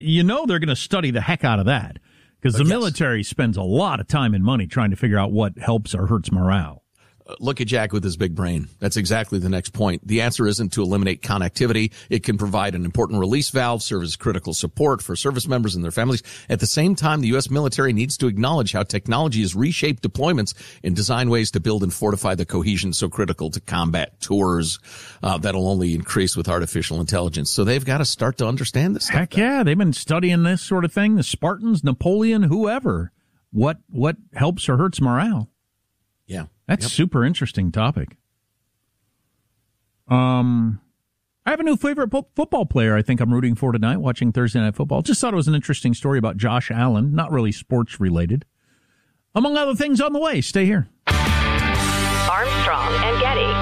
you know they're going to study the heck out of that because the military spends a lot of time and money trying to figure out what helps or hurts morale. Look at Jack with his big brain. That's exactly the next point. The answer isn't to eliminate connectivity. It can provide an important release valve, serve as critical support for service members and their families. At the same time, the U.S. military needs to acknowledge how technology has reshaped deployments and design ways to build and fortify the cohesion so critical to combat tours that'll only increase with artificial intelligence. So they've got to start to understand this stuff. Heck yeah, they've been studying this sort of thing. The Spartans, Napoleon, whoever. What helps or hurts morale? Yeah. That's super interesting topic. I have a new favorite football player I think I'm rooting for tonight watching Thursday Night Football. Just thought it was an interesting story about Josh Allen, not really sports related. Among other things on the way. Stay here. Armstrong and Getty.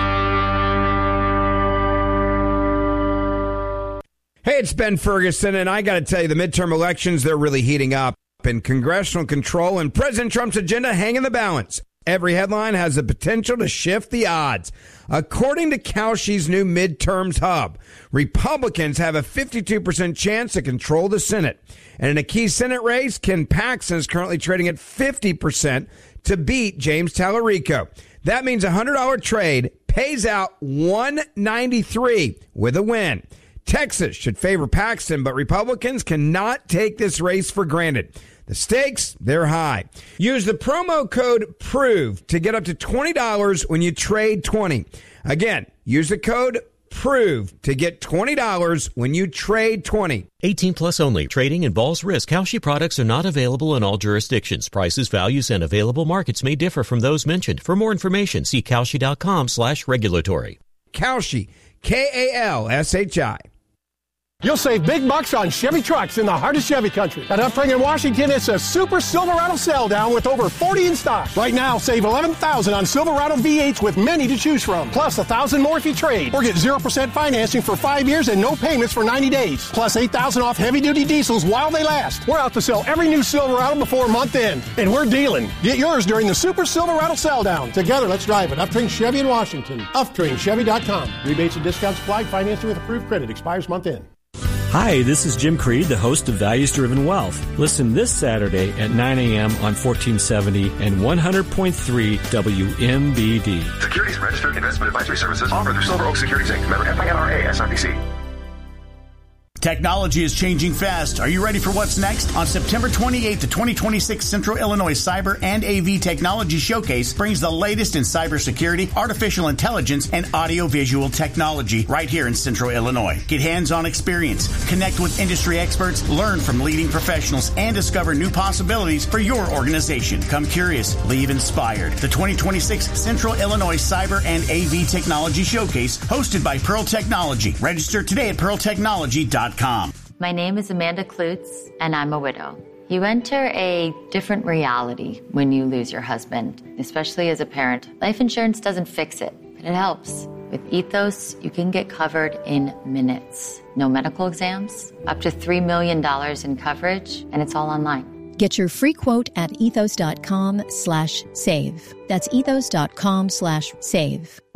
Hey, it's Ben Ferguson, and I got to tell you, the midterm elections, they're really heating up, and congressional control and President Trump's agenda hang in the balance. Every headline has the potential to shift the odds. According to Kalshi's new midterms hub, Republicans have a 52% chance to control the Senate. And in a key Senate race, Ken Paxton is currently trading at 50% to beat James Tallarico. That means a $100 trade pays out $193 with a win. Texas should favor Paxton, but Republicans cannot take this race for granted. The stakes, they're high. Use the promo code PROVE to get up to $20 when you trade 20. Again, use the code PROVE to get $20 when you trade 20. 18 plus only. Trading involves risk. Kalshi products are not available in all jurisdictions. Prices, values, and available markets may differ from those mentioned. For more information, see Kalshi.com/regulatory. Kalshi, Kalshi. You'll save big bucks on Chevy trucks in the heart of Chevy country. At Upring in Washington, it's a Super Silverado sell down with over 40 in stock. Right now, save $11,000 on Silverado V8s with many to choose from. Plus $1,000 more if you trade. Or get 0% financing for 5 years and no payments for 90 days. Plus $8,000 off heavy-duty diesels while they last. We're out to sell every new Silverado before month end. And we're dealing. Get yours during the Super Silverado sell down. Together, let's drive it. Upring Chevy in Washington. UpringChevy.com. Rebates and discounts applied. Financing with approved credit. Expires month end. Hi, this is Jim Creed, the host of Values Driven Wealth. Listen this Saturday at 9 a.m. on 1470 and 100.3 WMBD. Securities Registered Investment Advisory Services offered through Silver Oak Securities Inc. Member FINRA SIPC. Technology is changing fast. Are you ready for what's next? On September 28th, the 2026 Central Illinois Cyber and AV Technology Showcase brings the latest in cybersecurity, artificial intelligence, and audiovisual technology right here in Central Illinois. Get hands-on experience, connect with industry experts, learn from leading professionals, and discover new possibilities for your organization. Come curious, leave inspired. The 2026 Central Illinois Cyber and AV Technology Showcase, hosted by Pearl Technology. Register today at pearltechnology.com. My name is Amanda Klutz, and I'm a widow. You enter a different reality when you lose your husband, especially as a parent. Life insurance doesn't fix it, but it helps. With Ethos, you can get covered in minutes. No medical exams, up to $3 million in coverage, and it's all online. Get your free quote at ethos.com/save. That's ethos.com/save.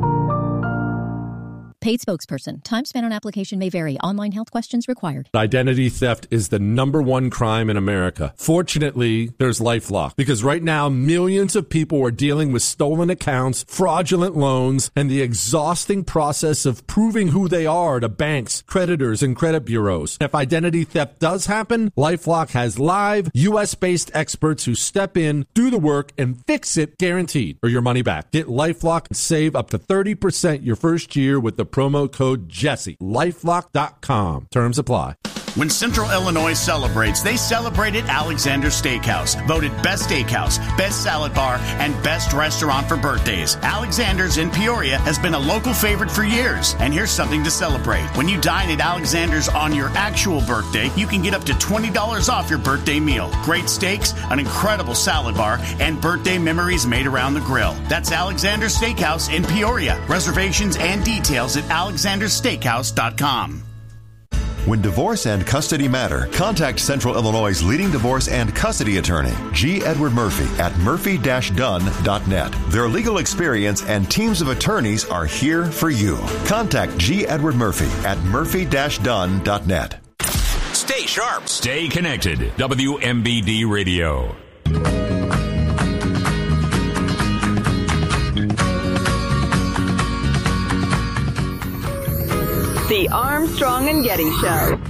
Paid spokesperson. Time spent on application may vary. Online health questions required. Identity theft is the #1 crime in America. Fortunately, there's LifeLock, because right now millions of people are dealing with stolen accounts, fraudulent loans, and the exhausting process of proving who they are to banks, creditors, and credit bureaus. If identity theft does happen, LifeLock has live, U.S.-based experts who step in, do the work, and fix it, guaranteed, or your money back. Get LifeLock and save up to 30% your first year with the promo code Jesse. LifeLock.com. Terms apply. When Central Illinois celebrates, they celebrate at Alexander's Steakhouse. Voted best steakhouse, best salad bar, and best restaurant for birthdays. Alexander's in Peoria has been a local favorite for years. And here's something to celebrate. When you dine at Alexander's on your actual birthday, you can get up to $20 off your birthday meal. Great steaks, an incredible salad bar, and birthday memories made around the grill. That's Alexander's Steakhouse in Peoria. Reservations and details at alexandersteakhouse.com. When divorce and custody matter, contact Central Illinois' leading divorce and custody attorney, G. Edward Murphy, at murphy-dunn.net. Their legal experience and teams of attorneys are here for you. Contact G. Edward Murphy at murphy-dunn.net. Stay sharp. Stay connected. WMBD Radio. The Armstrong and Getty Show.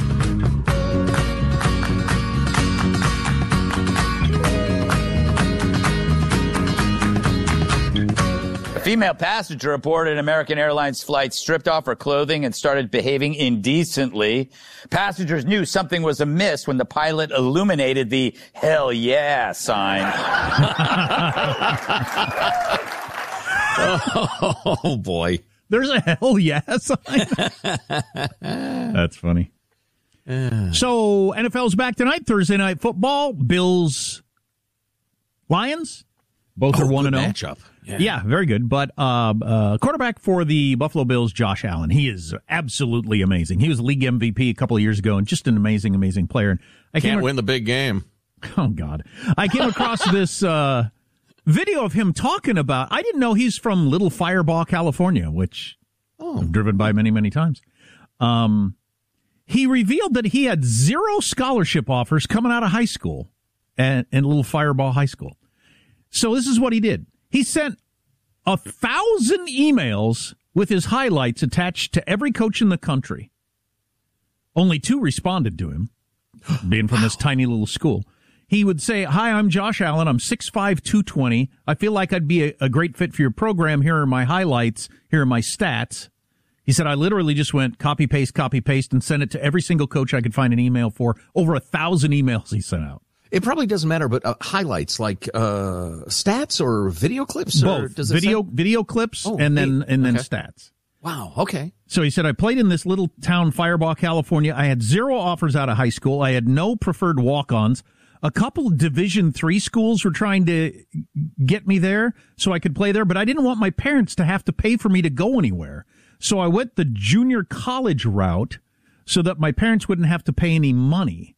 A female passenger aboard an American Airlines flight stripped off her clothing and started behaving indecently. Passengers knew something was amiss when the pilot illuminated the "Hell yeah" sign. Oh, boy. There's a hell yeah sign. That's funny. So, NFL's back tonight, Thursday Night Football. Bills, Lions. Both are 1-0. Matchup. Yeah, very good. But quarterback for the Buffalo Bills, Josh Allen. He is absolutely amazing. He was league MVP a couple of years ago and just an amazing, amazing player. And I can't win the big game. Oh, God. I came across this video of him talking about, I didn't know he's from Little Firebaugh, California, which I've driven by many, many times. He revealed that he had 0 scholarship offers coming out of high school in Little Firebaugh High School. So this is what he did. He sent 1,000 emails with his highlights attached to every coach in the country. Only 2 responded to him, being from this tiny little school. He would say, "Hi, I'm Josh Allen. I'm 6'5", 220. I feel like I'd be a great fit for your program. Here are my highlights. Here are my stats." He said, "I literally just went copy, paste, and sent it to every single coach I could find an email for." Over 1,000 emails he sent out. It probably doesn't matter, but highlights like stats or video clips? Or both. Video clips and then stats. Wow, okay. So he said, "I played in this little town, Firebaugh, California. I had 0 offers out of high school. I had no preferred walk-ons. A couple of Division III schools were trying to get me there so I could play there, but I didn't want my parents to have to pay for me to go anywhere. So I went the junior college route so that my parents wouldn't have to pay any money.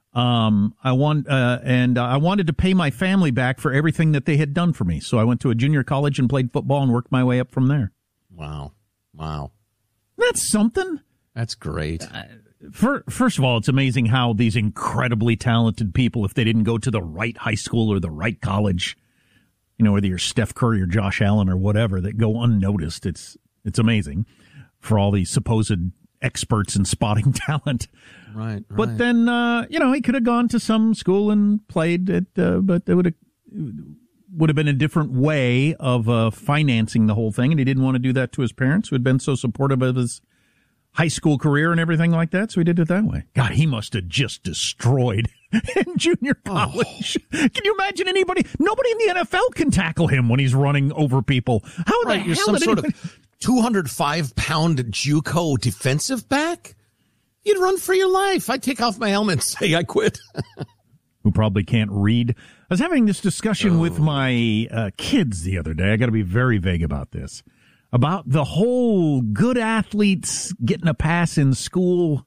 I wanted to pay my family back for everything that they had done for me. So I went to a junior college and played football and worked my way up from there." Wow. That's something. That's great. First of all, it's amazing how these incredibly talented people, if they didn't go to the right high school or the right college, whether you're Steph Curry or Josh Allen or whatever, that go unnoticed. It's amazing for all these supposed experts in spotting talent. Right. But then, he could have gone to some school and played it, but it would have been a different way of financing the whole thing, and he didn't want to do that to his parents, who had been so supportive of his high school career and everything like that, so he did it that way. God, he must have just destroyed in junior college. Can you imagine nobody in the NFL can tackle him when he's running over people? How the hell you're some sort of 205-pound JUCO defensive back? You'd run for your life. I'd take off my helmet and say I quit. Who probably can't read. I was having this discussion with my kids the other day. I got to be very vague about this. About the whole good athletes getting a pass in school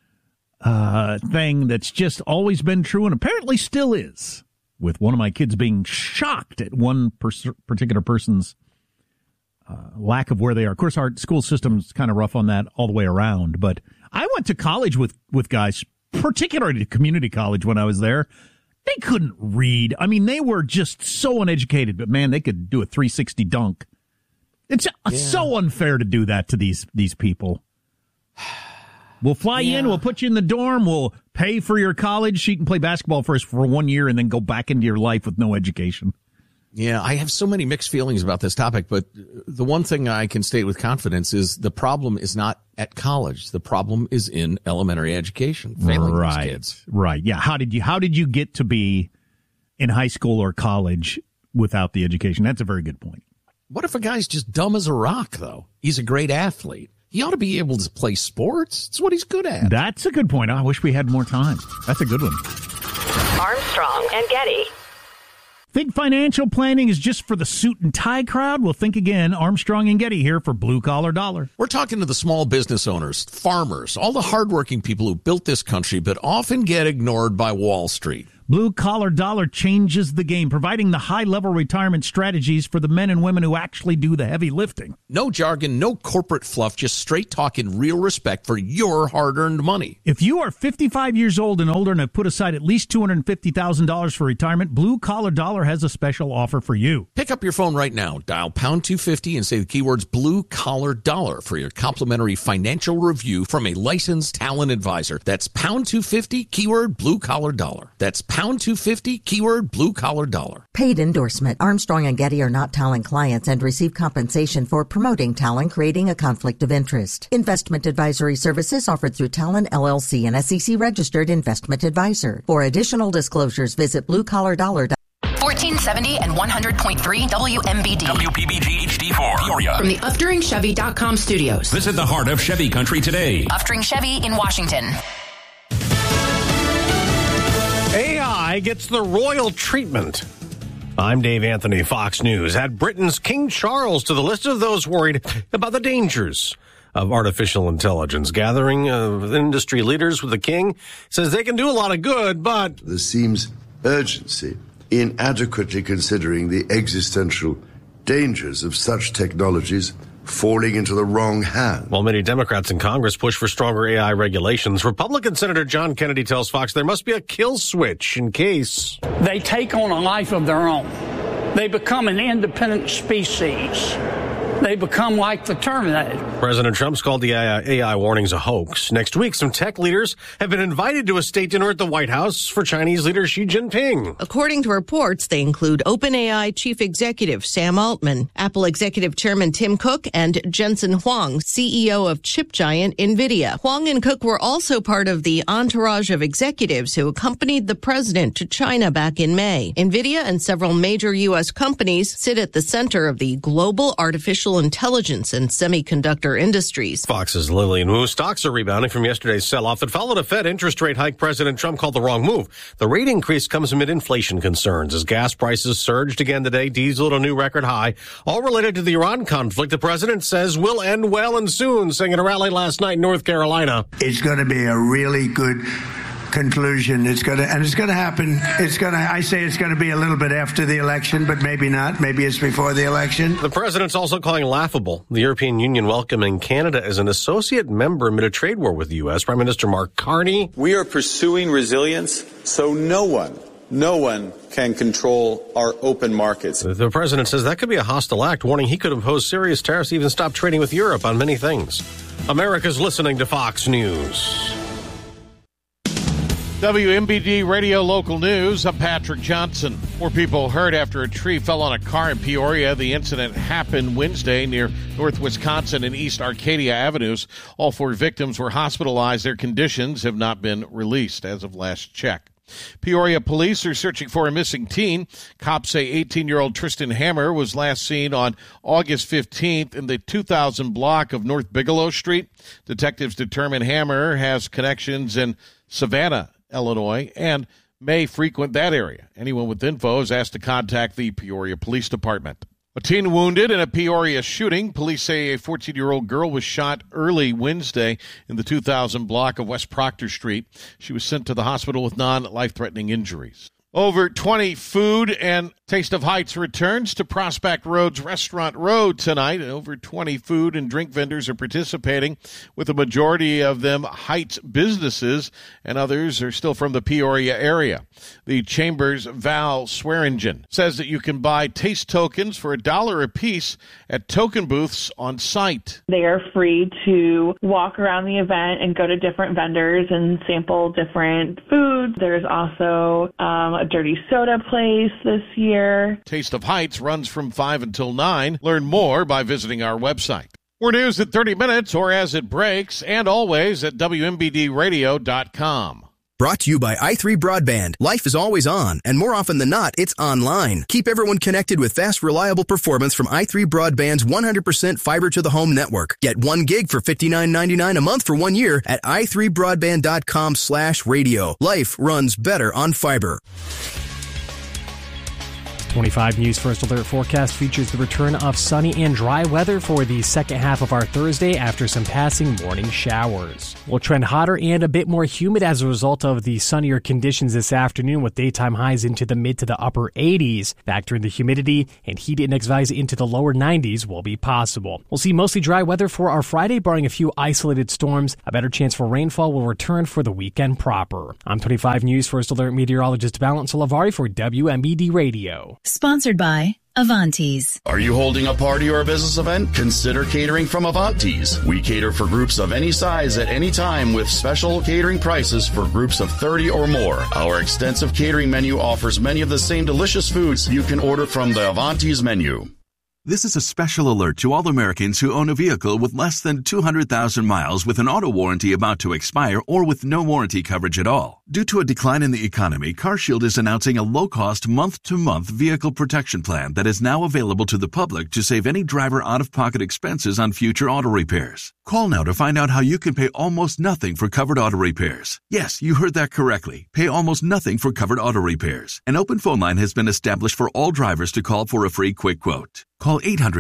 thing that's just always been true and apparently still is. With one of my kids being shocked at one particular person's lack of where they are. Of course, our school system's kind of rough on that all the way around. But I went to college with guys, particularly community college when I was there. They couldn't read. I mean, they were just so uneducated, but man, they could do a 360 dunk. It's so unfair to do that to these people. We'll fly you in, we'll put you in the dorm, we'll pay for your college so you can play basketball for us for 1 year and then go back into your life with no education. Yeah, I have so many mixed feelings about this topic, but the one thing I can state with confidence is the problem is not at college. The problem is in elementary education, failing these kids. Right. Yeah. How did you get to be in high school or college without the education? That's a very good point. What if a guy's just dumb as a rock, though? He's a great athlete. He ought to be able to play sports. It's what he's good at. That's a good point. I wish we had more time. That's a good one. Armstrong and Getty. Think financial planning is just for the suit and tie crowd? Well, think again. Armstrong and Getty here for Blue Collar Dollar. We're talking to the small business owners, farmers, all the hardworking people who built this country but often get ignored by Wall Street. Blue Collar Dollar changes the game, providing the high-level retirement strategies for the men and women who actually do the heavy lifting. No jargon, no corporate fluff, just straight talk and real respect for your hard-earned money. If you are 55 years old and older and have put aside at least $250,000 for retirement, Blue Collar Dollar has a special offer for you. Pick up your phone right now, dial pound 250 and say the keywords Blue Collar Dollar for your complimentary financial review from a licensed talent advisor. That's pound 250, keyword Blue Collar Dollar. That's pound 250, keyword Blue Collar Dollar. Paid endorsement. Armstrong and Getty are not Talon clients and receive compensation for promoting Talon, creating a conflict of interest. Investment advisory services offered through Talon LLC, an SEC-registered investment advisor. For additional disclosures, visit bluecollardollar.com. 1470 and 100.3 WMBD. WPBG HD4, Peoria. From the UpDuringChevy.com studios. Visit the heart of Chevy country today. Upduring Chevy in Washington. AI gets the royal treatment. I'm Dave Anthony, Fox News. Add Britain's King Charles to the list of those worried about the dangers of artificial intelligence. Gathering of industry leaders with the king says they can do a lot of good, but there seems urgency in adequately considering the existential dangers of such technologies falling into the wrong hands. While many Democrats in Congress push for stronger AI regulations, Republican Senator John Kennedy tells Fox there must be a kill switch in case they take on a life of their own. They become an independent species. They become like the Terminator. President Trump's called the AI warnings a hoax. Next week, some tech leaders have been invited to a state dinner at the White House for Chinese leader Xi Jinping. According to reports, they include OpenAI Chief Executive Sam Altman, Apple Executive Chairman Tim Cook, and Jensen Huang, CEO of chip giant NVIDIA. Huang and Cook were also part of the entourage of executives who accompanied the president to China back in May. NVIDIA and several major U.S. companies sit at the center of the global artificial intelligence and semiconductor industries. Fox's Lillian Wu. Stocks are rebounding from yesterday's sell-off that followed a Fed interest rate hike President Trump called the wrong move. The rate increase comes amid inflation concerns as gas prices surged again today, diesel at a new record high, all related to the Iran conflict the president says will end well and soon, saying at a rally last night in North Carolina. It's going to be a really good conclusion. It's going to happen. I say it's going to be a little bit after the election, but maybe not. Maybe it's before the election. The president's also calling laughable the European Union welcoming Canada as an associate member amid a trade war with the U.S. Prime Minister Mark Carney. We are pursuing resilience so no one can control our open markets. The president says that could be a hostile act, warning he could impose serious tariffs, even stop trading with Europe on many things. America's listening to Fox News. WMBD Radio Local News, I'm Patrick Johnson. 4 people hurt after a tree fell on a car in Peoria. The incident happened Wednesday near North Wisconsin and East Arcadia Avenues. All 4 victims were hospitalized. Their conditions have not been released as of last check. Peoria police are searching for a missing teen. Cops say 18-year-old Tristan Hammer was last seen on August 15th in the 2000 block of North Bigelow Street. Detectives determine Hammer has connections in Savannah, Illinois, and may frequent that area. Anyone with info is asked to contact the Peoria Police Department. A teen wounded in a Peoria shooting. Police say a 14-year-old girl was shot early Wednesday in the 2000 block of West Proctor Street. She was sent to the hospital with non-life-threatening injuries. Over 20 food and Taste of Heights returns to Prospect Road's Restaurant Road tonight. Over 20 food and drink vendors are participating, with a majority of them Heights businesses, and others are still from the Peoria area. The Chamber's Val Swearingen says that you can buy taste tokens for $1 a piece at token booths on site. They are free to walk around the event and go to different vendors and sample different foods. There's also a dirty soda place this year. Taste of Heights runs from 5 until 9. Learn more by visiting our website. More news at 30 minutes or as it breaks, and always at WMBDradio.com. Brought to you by i3 Broadband. Life is always on, and more often than not, it's online. Keep everyone connected with fast, reliable performance from i3 Broadband's 100% fiber-to-the-home network. Get 1 gig for $59.99 a month for 1 year at i3broadband.com/radio. Life runs better on fiber. 25 News First Alert forecast features the return of sunny and dry weather for the second half of our Thursday after some passing morning showers. We'll trend hotter and a bit more humid as a result of the sunnier conditions this afternoon, with daytime highs into the mid to the upper 80s. Factor in the humidity, and heat index values into the lower 90s will be possible. We'll see mostly dry weather for our Friday, barring a few isolated storms. A better chance for rainfall will return for the weekend proper. I'm 25 News First Alert meteorologist Valent Salavari for WMBD Radio. Sponsored by Avantis. Are you holding a party or a business event? Consider catering from Avantis. We cater for groups of any size at any time with special catering prices for groups of 30 or more. Our extensive catering menu offers many of the same delicious foods you can order from the Avantis menu. This is a special alert to all Americans who own a vehicle with less than 200,000 miles with an auto warranty about to expire or with no warranty coverage at all. Due to a decline in the economy, CarShield is announcing a low-cost month-to-month vehicle protection plan that is now available to the public to save any driver out-of-pocket expenses on future auto repairs. Call now to find out how you can pay almost nothing for covered auto repairs. Yes, you heard that correctly. Pay almost nothing for covered auto repairs. An open phone line has been established for all drivers to call for a free quick quote. Call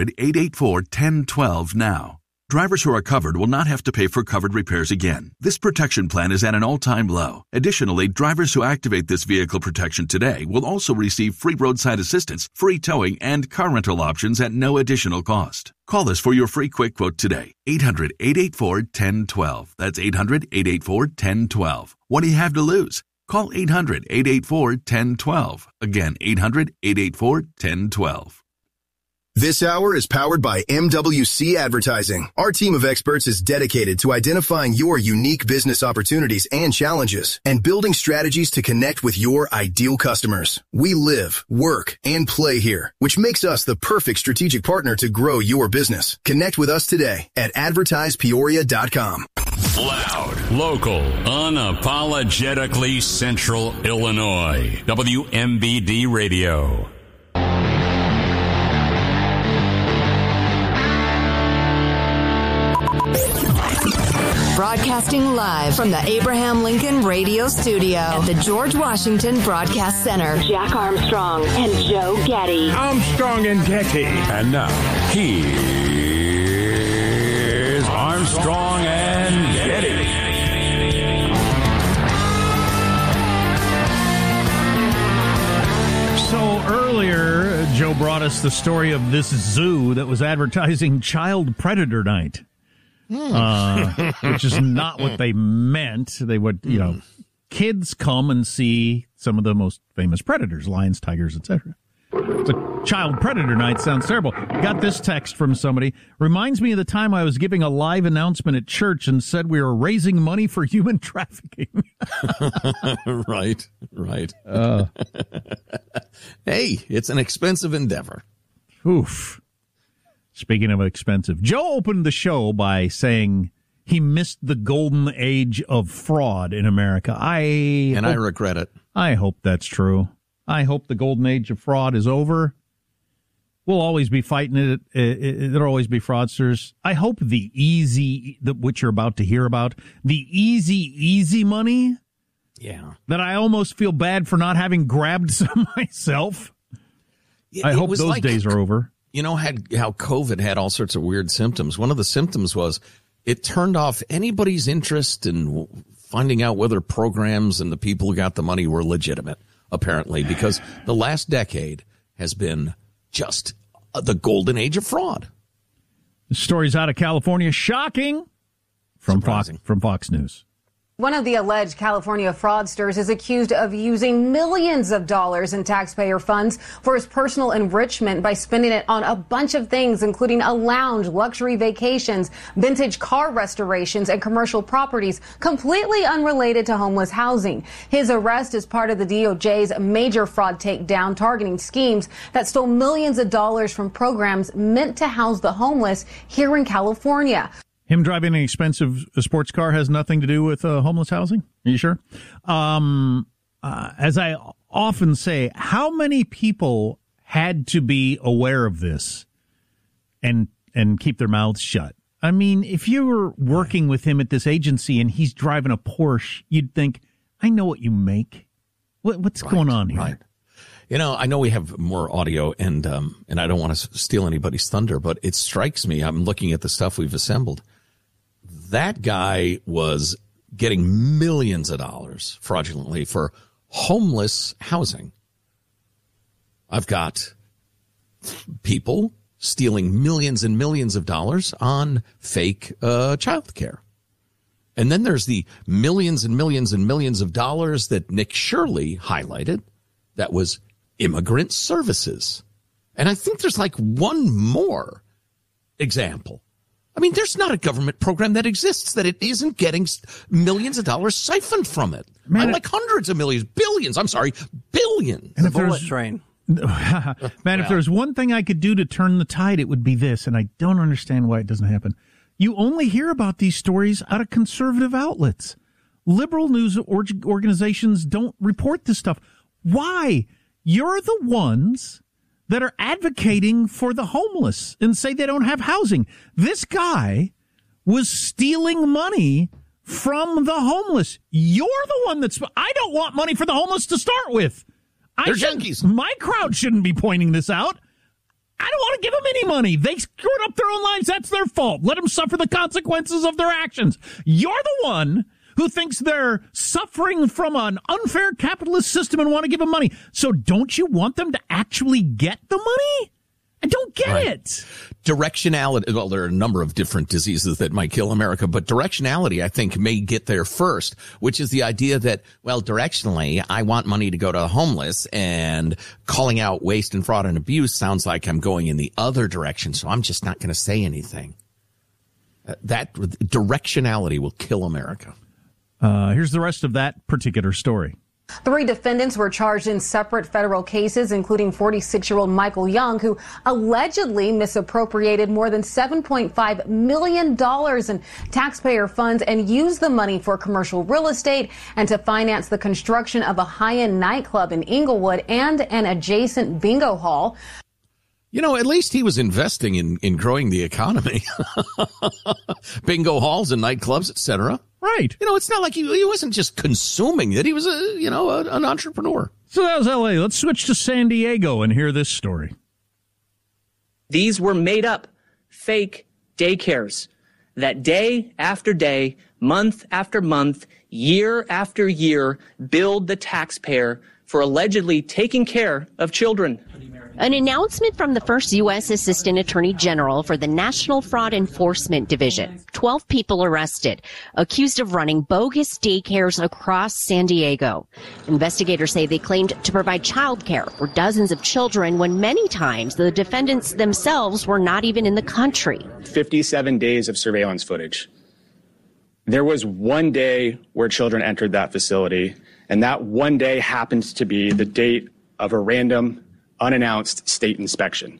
800-884-1012 now. Drivers who are covered will not have to pay for covered repairs again. This protection plan is at an all-time low. Additionally, drivers who activate this vehicle protection today will also receive free roadside assistance, free towing, and car rental options at no additional cost. Call us for your free quick quote today. 800-884-1012. That's 800-884-1012. What do you have to lose? Call 800-884-1012. Again, 800-884-1012. This hour is powered by MWC Advertising. Our team of experts is dedicated to identifying your unique business opportunities and challenges and building strategies to connect with your ideal customers. We live, work, and play here, which makes us the perfect strategic partner to grow your business. Connect with us today at advertisepeoria.com. Loud, local, unapologetically Central Illinois. WMBD Radio. Broadcasting live from the Abraham Lincoln Radio Studio at the George Washington Broadcast Center. Jack Armstrong and Joe Getty. Armstrong and Getty. And now, here's Armstrong and Getty. So earlier, Joe brought us the story of this zoo that was advertising Child Predator Night. Which is not what they meant. They would, kids come and see some of the most famous predators, lions, tigers, etc. The Child Predator Night sounds terrible. Got this text from somebody. Reminds me of the time I was giving a live announcement at church and said we were raising money for human trafficking. Right. Hey, it's an expensive endeavor. Oof. Speaking of expensive, Joe opened the show by saying he missed the golden age of fraud in America. I regret it. I hope that's true. I hope the golden age of fraud is over. We'll always be fighting it. There'll always be fraudsters. I hope the easy, which you're about to hear about, the easy money. Yeah. That I almost feel bad for not having grabbed some myself. Yeah, I hope those days are over. You know how COVID had all sorts of weird symptoms. One of the symptoms was it turned off anybody's interest in finding out whether programs and the people who got the money were legitimate, apparently, because the last decade has been just the golden age of fraud. The story's out of California. Shocking. From Fox News. One of the alleged California fraudsters is accused of using millions of dollars in taxpayer funds for his personal enrichment by spending it on a bunch of things, including a lounge, luxury vacations, vintage car restorations, and commercial properties completely unrelated to homeless housing. His arrest is part of the DOJ's major fraud takedown targeting schemes that stole millions of dollars from programs meant to house the homeless here in California. Him driving an expensive sports car has nothing to do with homeless housing? Are you sure? As I often say, how many people had to be aware of this and keep their mouths shut? I mean, if you were working with him at this agency and he's driving a Porsche, you'd think, I know what you make. What's going on here? Right. I know we have more audio, and I don't want to steal anybody's thunder, but it strikes me, I'm looking at the stuff we've assembled. That guy was getting millions of dollars fraudulently for homeless housing. I've got people stealing millions and millions of dollars on fake child care. And then there's the millions and millions and millions of dollars that Nick Shirley highlighted. That was immigrant services. And I think there's like one more example. I mean, there's not a government program that exists that it isn't getting millions of dollars siphoned from it. Man, like hundreds of millions, billions. And if there's train. Man, if there's one thing I could do to turn the tide, it would be this, and I don't understand why it doesn't happen. You only hear about these stories out of conservative outlets. Liberal news organizations don't report this stuff. Why? You're the ones that are advocating for the homeless and say they don't have housing. This guy was stealing money from the homeless. You're the one I don't want money for the homeless to start with. They're junkies. My crowd shouldn't be pointing this out. I don't want to give them any money. They screwed up their own lives. That's their fault. Let them suffer the consequences of their actions. You're the one who thinks they're suffering from an unfair capitalist system and want to give them money. So don't you want them to actually get the money? I don't get it. Directionality. Well, there are a number of different diseases that might kill America, but directionality, I think, may get there first, which is the idea that, well, directionally, I want money to go to the homeless, and calling out waste and fraud and abuse sounds like I'm going in the other direction, so I'm just not going to say anything. That directionality will kill America. Here's the rest of that particular story. 3 defendants were charged in separate federal cases, including 46-year-old Michael Young, who allegedly misappropriated more than $7.5 million in taxpayer funds and used the money for commercial real estate and to finance the construction of a high-end nightclub in Inglewood and an adjacent bingo hall. At least he was investing in growing the economy. Bingo halls and nightclubs, etc. Right. It's not like he wasn't just consuming it. He was an entrepreneur. So that was L.A. Let's switch to San Diego and hear this story. These were made up, fake daycares that day after day, month after month, year after year, billed the taxpayer for allegedly taking care of children. An announcement from the first U.S. Assistant Attorney General for the National Fraud Enforcement Division. 12 people arrested, accused of running bogus daycares across San Diego. Investigators say they claimed to provide child care for dozens of children when many times the defendants themselves were not even in the country. 57 days of surveillance footage. There was one day where children entered that facility, and that one day happened to be the date of a random unannounced state inspection.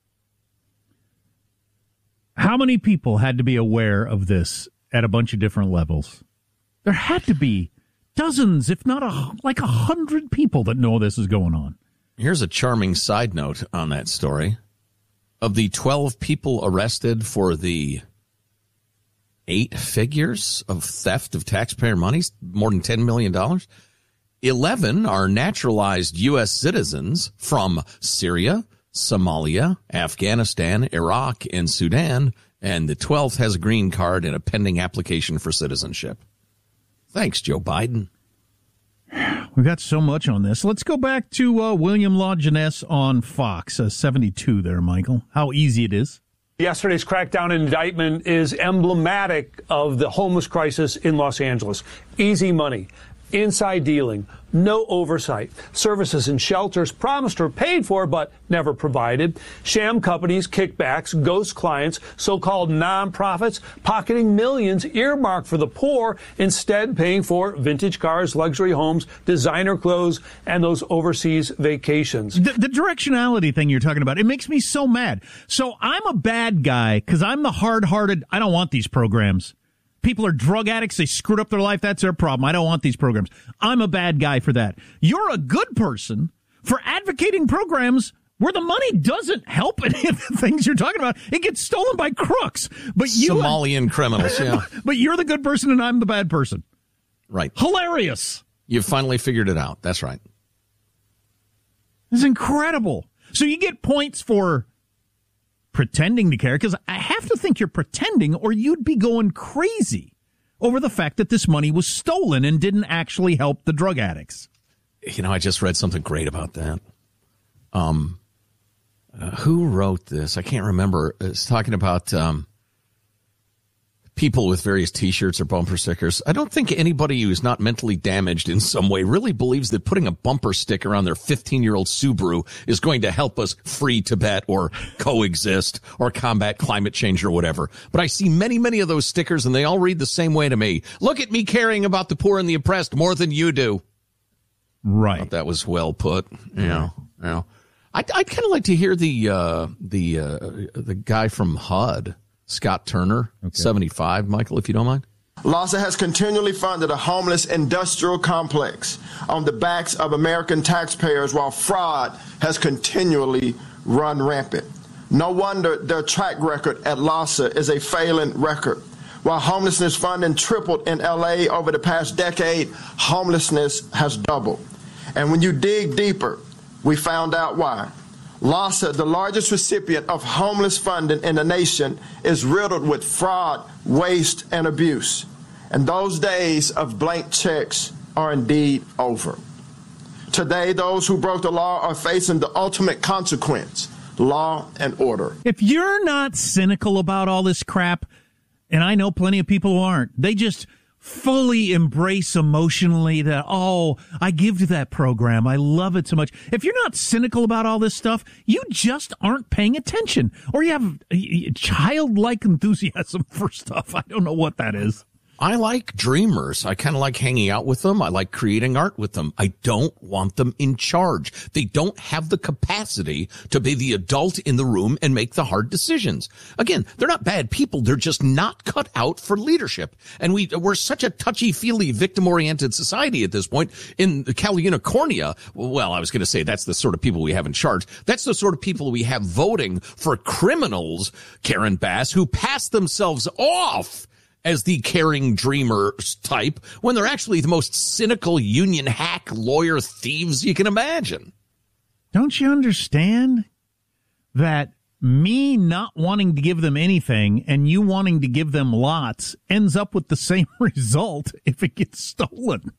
How many people had to be aware of this at a bunch of different levels? There had to be dozens, if not 100 people that know this is going on. Here's a charming side note on that story. Of the 12 people arrested for the 8 figures of theft of taxpayer money, more than $10 million, 11 are naturalized U.S. citizens from Syria, Somalia, Afghanistan, Iraq, and Sudan, and the 12th has a green card and a pending application for citizenship. Thanks, Joe Biden. We've got so much on this. Let's go back to William Law Janess on Fox, 72 there, Michael. How easy it is. Yesterday's crackdown indictment is emblematic of the homeless crisis in Los Angeles. Easy money. Inside dealing, no oversight. Services and shelters promised or paid for, but never provided. Sham companies, kickbacks, ghost clients, so-called nonprofits, pocketing millions earmarked for the poor, instead paying for vintage cars, luxury homes, designer clothes, and those overseas vacations. The directionality thing you're talking about, it makes me so mad. So I'm a bad guy because I'm the hard-hearted, I don't want these programs. People are drug addicts. They screwed up their life. That's their problem. I don't want these programs. I'm a bad guy for that. You're a good person for advocating programs where the money doesn't help any of the things you're talking about. It gets stolen by crooks. But Somalian criminals, yeah. But you're the good person and I'm the bad person. Right. Hilarious. You've finally figured it out. That's right. It's incredible. So you get points for pretending to care, because I have to think you're pretending or you'd be going crazy over the fact that this money was stolen and didn't actually help the drug addicts. You know, I just read something great about that. Who wrote this? I can't remember. It's talking about people with various T-shirts or bumper stickers. I don't think anybody who is not mentally damaged in some way really believes that putting a bumper sticker on their 15-year-old Subaru is going to help us free Tibet or coexist or combat climate change or whatever. But I see many, many of those stickers, and they all read the same way to me. Look at me caring about the poor and the oppressed more than you do. Right. I thought that was well put. Yeah. I'd kind of like to hear the guy from HUD, Scott Turner, 75, Michael, if you don't mind. LAHSA has continually funded a homeless industrial complex on the backs of American taxpayers while fraud has continually run rampant. No wonder their track record at LAHSA is a failing record. While homelessness funding tripled in L.A. over the past decade, homelessness has doubled. And when you dig deeper, we found out why. LAHSA, the largest recipient of homeless funding in the nation, is riddled with fraud, waste, and abuse. And those days of blank checks are indeed over. Today, those who broke the law are facing the ultimate consequence, law and order. If you're not cynical about all this crap, and I know plenty of people who aren't, they just fully embrace emotionally that, oh, I give to that program. I love it so much. If you're not cynical about all this stuff, you just aren't paying attention. Or you have childlike enthusiasm for stuff. I don't know what that is. I like dreamers. I kind of like hanging out with them. I like creating art with them. I don't want them in charge. They don't have the capacity to be the adult in the room and make the hard decisions. Again, they're not bad people. They're just not cut out for leadership. And we're such a touchy-feely, victim-oriented society at this point. In California, well, I was going to say that's the sort of people we have in charge. That's the sort of people we have voting for criminals, Karen Bass, who pass themselves off as the caring dreamer type when they're actually the most cynical union hack lawyer thieves you can imagine. Don't you understand that me not wanting to give them anything and you wanting to give them lots ends up with the same result if it gets stolen?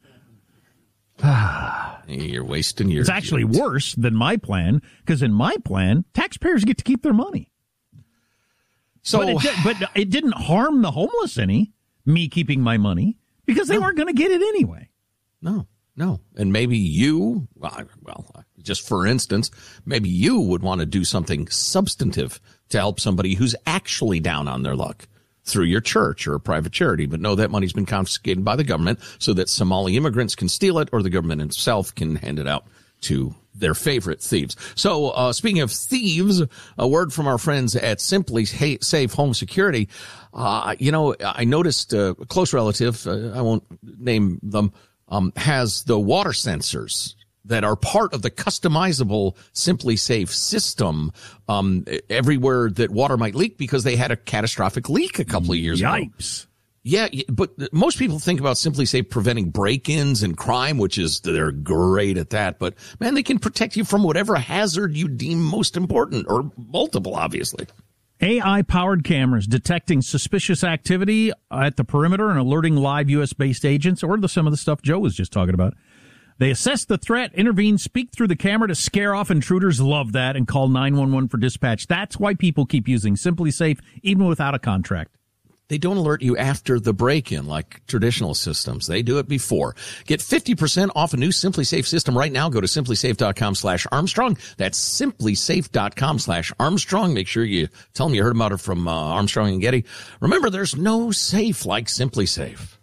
You're wasting your... It's actually worse than my plan, because in my plan, taxpayers get to keep their money. So, but it didn't harm the homeless any, me keeping my money, because they weren't going to get it anyway. No. And maybe you, well, just for instance, maybe you would want to do something substantive to help somebody who's actually down on their luck through your church or a private charity. But no, that money's been confiscated by the government so that Somali immigrants can steal it or the government itself can hand it out to their favorite thieves. So, speaking of thieves, a word from our friends at Simply Safe Home Security. I noticed a close relative, I won't name them, has the water sensors that are part of the customizable Simply Safe system, everywhere that water might leak because they had a catastrophic leak a couple of years ago. Yipes. Yeah, but most people think about Simply Safe preventing break-ins and crime, which is, they're great at that. But, man, they can protect you from whatever hazard you deem most important, or multiple, obviously. AI-powered cameras detecting suspicious activity at the perimeter and alerting live U.S.-based agents, or some of the stuff Joe was just talking about. They assess the threat, intervene, speak through the camera to scare off intruders. Love that, and call 911 for dispatch. That's why people keep using Simply Safe, even without a contract. They don't alert you after the break-in like traditional systems. They do it before. Get 50% off a new Simply Safe system right now. Go to simplysafe.com/Armstrong. That's simplysafe.com/Armstrong. Make sure you tell them you heard about it from Armstrong and Getty. Remember, there's no safe like Simply Safe.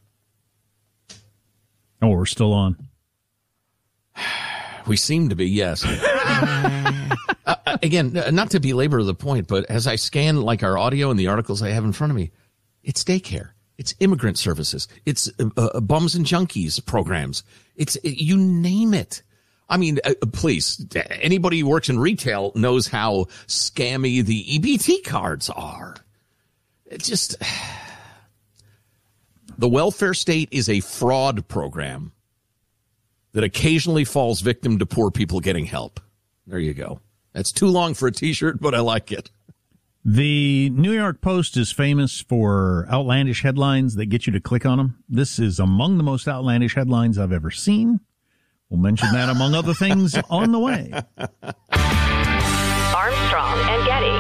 Oh, we're still on. We seem to be, yes. Again, not to belabor the point, but as I scan like our audio and the articles I have in front of me, it's daycare. It's immigrant services. It's bums and junkies programs. It's you name it. I mean, please, anybody who works in retail knows how scammy the EBT cards are. It's just, the welfare state is a fraud program. that occasionally falls victim to poor people getting help. There you go. That's too long for a T-shirt, but I like it. The New York Post is famous for outlandish headlines that get you to click on them. This is among the most outlandish headlines I've ever seen. We'll mention that, among other things, on the way. Armstrong and Getty.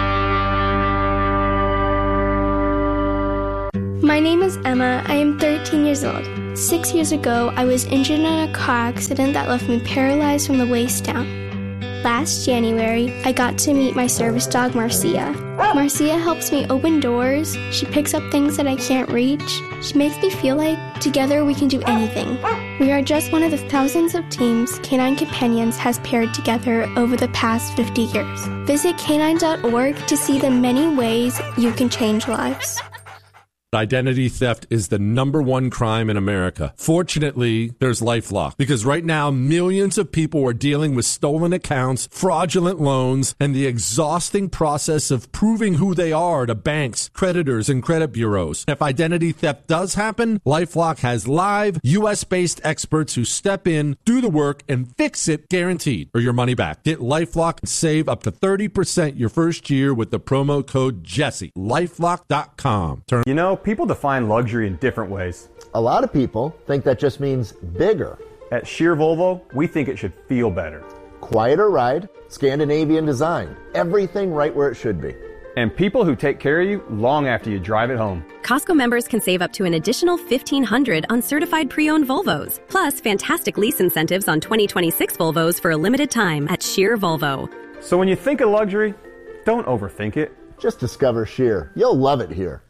My name is Emma. I am 13 years old. 6 years ago, I was injured in a car accident that left me paralyzed from the waist down. Last January, I got to meet my service dog, Marcia. Marcia helps me open doors. She picks up things that I can't reach. She makes me feel like together we can do anything. We are just one of the thousands of teams Canine Companions has paired together over the past 50 years. Visit canine.org to see the many ways you can change lives. Identity theft is the #1 crime in America. Fortunately, there's LifeLock, because right now millions of people are dealing with stolen accounts, fraudulent loans, and the exhausting process of proving who they are to banks, creditors, and credit bureaus. If identity theft does happen, LifeLock has live US-based experts who step in, do the work, and fix it guaranteed, or your money back. Get LifeLock and save up to 30% your first year with the promo code Jesse. LifeLock.com. You know, people define luxury in different ways. A lot of people think that just means bigger. At Sheer Volvo, we think it should feel better. Quieter ride, Scandinavian design, everything right where it should be. And people who take care of you long after you drive it home. Costco members can save up to an additional $1,500 on certified pre-owned Volvos. Plus, fantastic lease incentives on 2026 Volvos for a limited time at Sheer Volvo. So when you think of luxury, don't overthink it. Just discover Sheer. You'll love it here.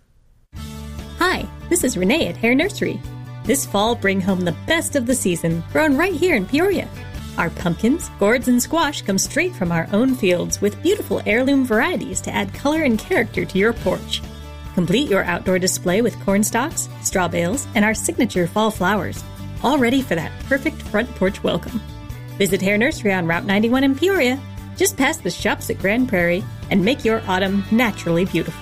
Hi, this is Renee at Hare Nursery. This fall, bring home the best of the season, grown right here in Peoria. Our pumpkins, gourds, and squash come straight from our own fields with beautiful heirloom varieties to add color and character to your porch. Complete your outdoor display with corn stalks, straw bales, and our signature fall flowers, all ready for that perfect front porch welcome. Visit Hare Nursery on Route 91 in Peoria, just past the shops at Grand Prairie, and make your autumn naturally beautiful.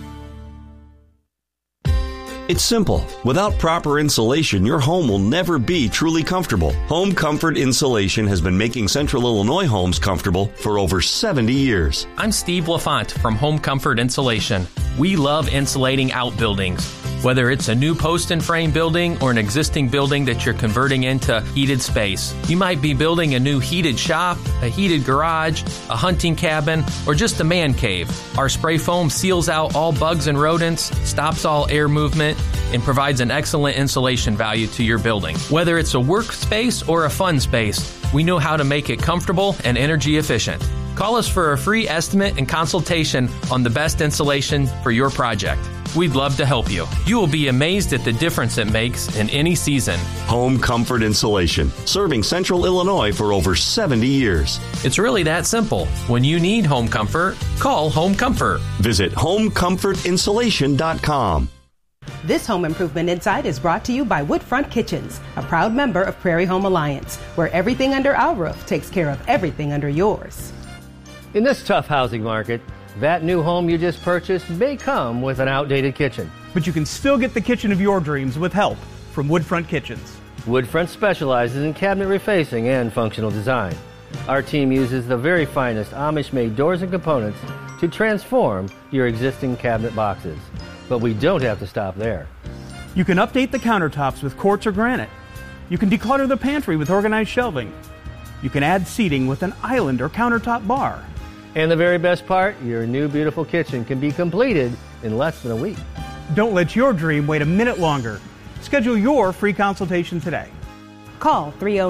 It's simple. Without proper insulation, your home will never be truly comfortable. Home Comfort Insulation has been making Central Illinois homes comfortable for over 70 years. I'm Steve LaFont from Home Comfort Insulation. We love insulating outbuildings. Whether it's a new post and frame building or an existing building that you're converting into heated space. You might be building a new heated shop, a heated garage, a hunting cabin, or just a man cave. Our spray foam seals out all bugs and rodents, stops all air movement, and provides an excellent insulation value to your building. Whether it's a workspace or a fun space, we know how to make it comfortable and energy efficient. Call us for a free estimate and consultation on the best insulation for your project. We'd love to help you. You will be amazed at the difference it makes in any season. Home Comfort Insulation, serving Central Illinois for over 70 years. It's really that simple. When you need home comfort, call Home Comfort. Visit homecomfortinsulation.com. This Home Improvement Insight is brought to you by Woodfront Kitchens, a proud member of Prairie Home Alliance, where everything under our roof takes care of everything under yours. In this tough housing market, that new home you just purchased may come with an outdated kitchen. But you can still get the kitchen of your dreams with help from Woodfront Kitchens. Woodfront specializes in cabinet refacing and functional design. Our team uses the very finest Amish-made doors and components to transform your existing cabinet boxes. But we don't have to stop there. You can update the countertops with quartz or granite. You can declutter the pantry with organized shelving. You can add seating with an island or countertop bar. And the very best part, your new beautiful kitchen can be completed in less than a week. Don't let your dream wait a minute longer. Schedule your free consultation today. Call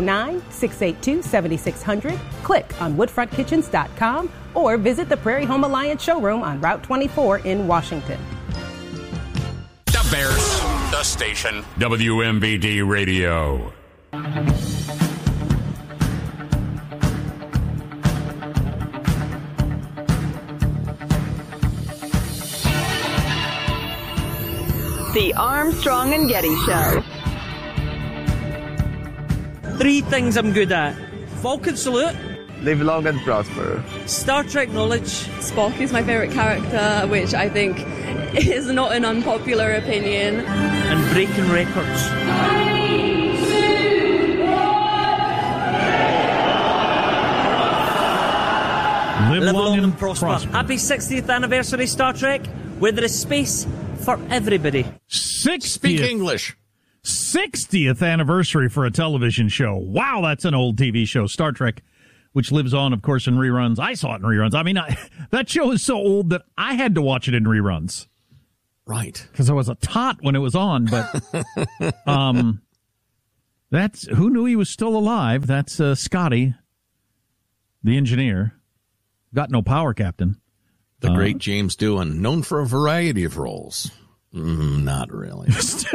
309-682-7600, click on woodfrontkitchens.com, or visit the Prairie Home Alliance showroom on Route 24 in Washington. The Bears, the station, WMBD Radio. The Armstrong and Getty Show. 3 things I'm good at. Falcon salute. Live long and prosper. Star Trek knowledge. Spock is my favourite character, which I think is not an unpopular opinion. And breaking records. Live long and prosper. Happy 60th anniversary, Star Trek, where there is space for everybody. 60th. Speak English. 60th anniversary for a television show. Wow, that's an old TV show, Star Trek, which lives on, of course, in reruns. I saw it in reruns. I mean, that show is so old that I had to watch it in reruns. Right. Because I was a tot when it was on, but that's who knew he was still alive. That's Scotty, the engineer. Got no power, Captain. The great James Doohan, known for a variety of roles. Not really.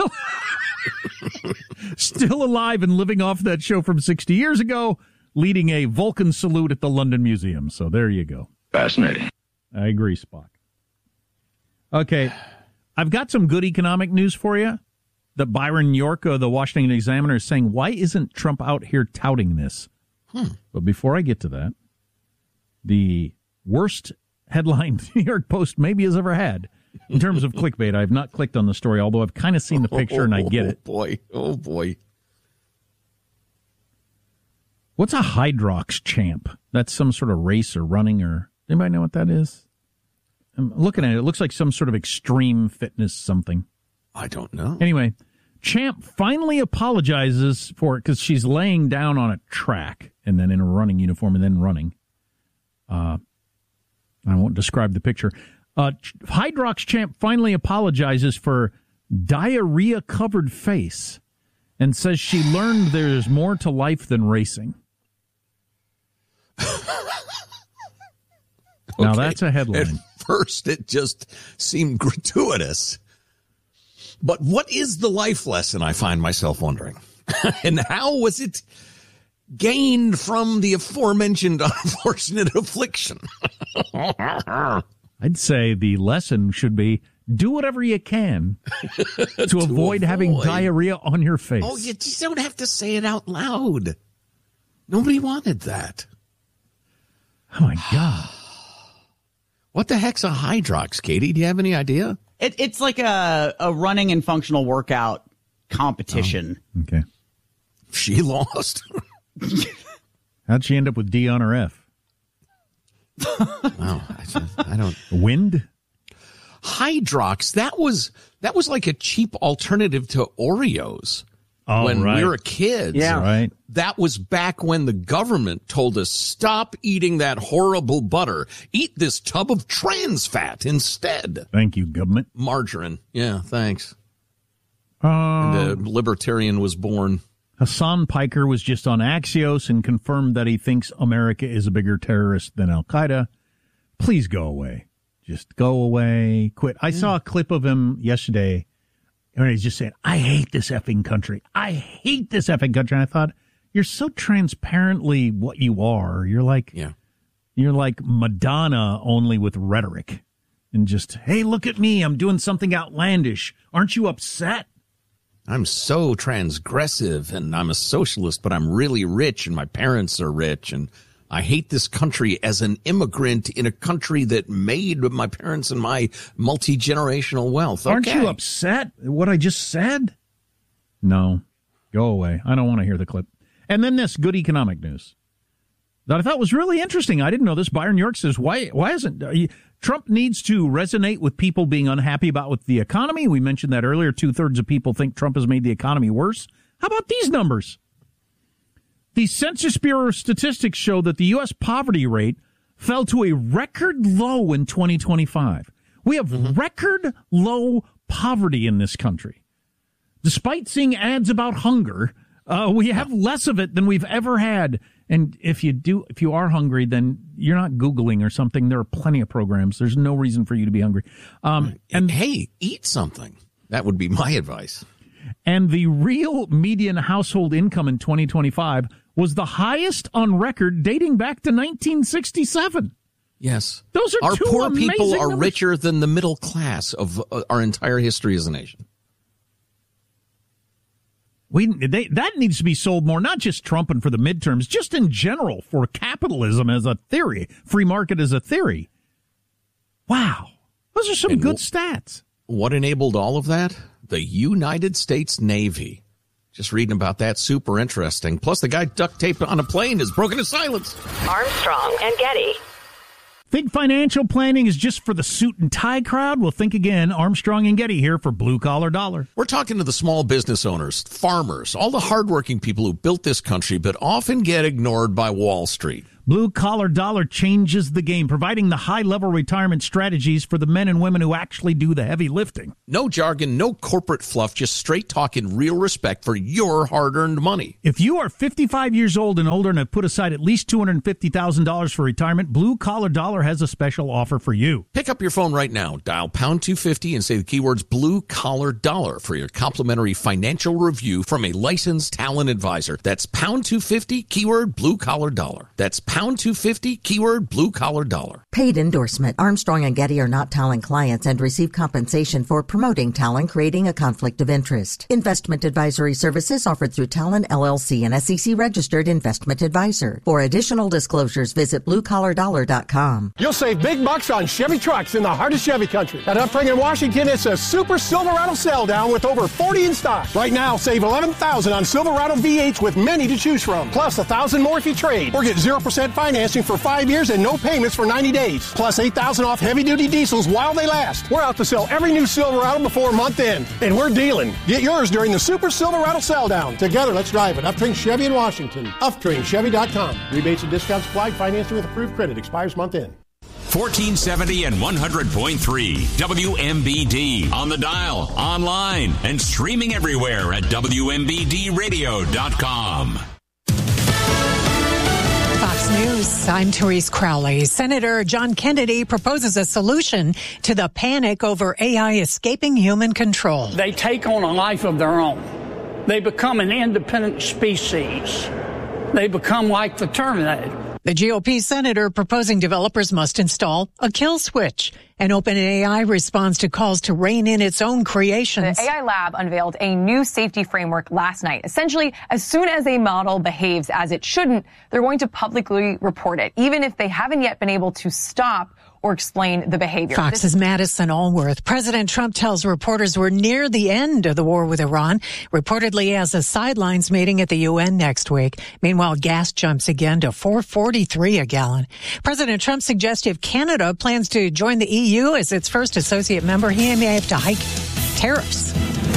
Still alive and living off that show from 60 years ago, leading a Vulcan salute at the London Museum. So there you go. Fascinating. I agree, Spock. Okay, I've got some good economic news for you. That Byron York of the Washington Examiner is saying, why isn't Trump out here touting this? But before I get to that, the worst headline the New York Post maybe has ever had in terms of clickbait. I've not clicked on the story, although I've kind of seen the picture and I get it. Oh, boy. What's a Hydrox champ? That's some sort of race or running or... Anybody know what that is? I'm looking at it. It looks like some sort of extreme fitness something. I don't know. Anyway, Champ finally apologizes for it because she's laying down on a track and then in a running uniform and then running. I won't describe the picture. Hydrox Champ finally apologizes for diarrhea-covered face and says she learned there's more to life than racing. Now, that's a headline. At first, it just seemed gratuitous. But what is the life lesson, I find myself wondering? And how was it gained from the aforementioned unfortunate affliction? I'd say the lesson should be do whatever you can to avoid having diarrhea on your face. Oh, you just don't have to say it out loud. Nobody wanted that. Oh, my God. What the heck's a Hydrox, Katie? Do you have any idea? It's like a running and functional workout competition. Oh, okay. She lost. How'd she end up with D on her F? Wow, I don't. Wind? Hydrox, that was like a cheap alternative to Oreos. Oh, when right. we were kids. Yeah. Right. That was back when the government told us, stop eating that horrible butter. Eat this tub of trans fat instead. Thank you, government. Margarine. Yeah, thanks. And the libertarian was born. Hassan Piker was just on Axios and confirmed that he thinks America is a bigger terrorist than Al-Qaeda. Please go away. Just go away. Quit. I saw a clip of him yesterday. And he's just saying, I hate this effing country. I hate this effing country. And I thought, you're so transparently what you are. You're like Madonna, only with rhetoric. And just, hey, look at me. I'm doing something outlandish. Aren't you upset? I'm so transgressive, and I'm a socialist, but I'm really rich, and my parents are rich, and I hate this country as an immigrant in a country that made my parents and my multi-generational wealth. Okay. Aren't you upset at what I just said? No. Go away. I don't want to hear the clip. And then this good economic news that I thought was really interesting. I didn't know this. Byron York says, why isn't Trump needs to resonate with people being unhappy about with the economy? We mentioned that earlier. 2/3 of people think Trump has made the economy worse. How about these numbers? The Census Bureau statistics show that the U.S. poverty rate fell to a record low in 2025. We have record low poverty in this country. Despite seeing ads about hunger, we have less of it than we've ever had. And if you are hungry, then you're not Googling or something. There are plenty of programs. There's no reason for you to be hungry. And hey, eat something. That would be my advice. And the real median household income in 2025 was the highest on record dating back to 1967. Yes. Those are our two poor amazing people are numbers. richer than the middle class of our entire history as a nation. That needs to be sold more, not just Trump and for the midterms, just in general for capitalism as a theory, free market as a theory. Wow. Those are some good stats. What enabled all of that? The United States Navy. Just reading about that, super interesting. Plus, the guy duct taped on a plane has broken his silence. Armstrong and Getty. Think financial planning is just for the suit and tie crowd? Well, think again. Armstrong and Getty here for Blue Collar Dollar. We're talking to the small business owners, farmers, all the hardworking people who built this country but often get ignored by Wall Street. Blue Collar Dollar changes the game, providing the high-level retirement strategies for the men and women who actually do the heavy lifting. No jargon, no corporate fluff, just straight talk and real respect for your hard-earned money. If you are 55 years old and older and have put aside at least $250,000 for retirement, Blue Collar Dollar has a special offer for you. Pick up your phone right now, dial pound 250 and say the keywords Blue Collar Dollar for your complimentary financial review from a licensed talent advisor. That's pound 250, keyword Blue Collar Dollar. That's pound 250, keyword Blue Collar Dollar. Paid endorsement. Armstrong and Getty are not Talon clients and receive compensation for promoting Talon, creating a conflict of interest. Investment advisory services offered through Talon LLC, an SEC registered investment advisor. For additional disclosures, visit bluecollardollar.com. You'll save big bucks on Chevy trucks in the heart of Chevy country. At Upring in Washington, it's a Super Silverado sell down with over 40 in stock. Right now, save $11,000 on Silverado V8s with many to choose from. Plus $1,000 more if you trade. Or get 0% financing for 5 years and no payments for 90 days. Plus $8,000 off heavy-duty diesels while they last. We're out to sell every new Silverado before month end. And we're dealing. Get yours during the Super Silverado sell down. Together, let's drive it. Upring Chevy in Washington. UptringChevy.com. Rebates and discounts applied. Financing with approved credit. Expires month end. 1470 and 100.3 WMBD on the dial, online, and streaming everywhere at WMBDradio.com. Fox News, I'm Therese Crowley. Senator John Kennedy proposes a solution to the panic over AI escaping human control. They take on a life of their own. They become an independent species. They become like the Terminator. The GOP senator proposing developers must install a kill switch. And OpenAI responds to calls to rein in its own creations. The AI lab unveiled a new safety framework last night. Essentially, as soon as a model behaves as it shouldn't, they're going to publicly report it, even if they haven't yet been able to stop or explain the behavior. Fox's Madison Allworth. President Trump tells reporters we're near the end of the war with Iran, reportedly has a sidelines meeting at the UN next week. Meanwhile, gas jumps again to $4.43 a gallon. President Trump suggests if Canada plans to join the EU as its first associate member, he may have to hike tariffs.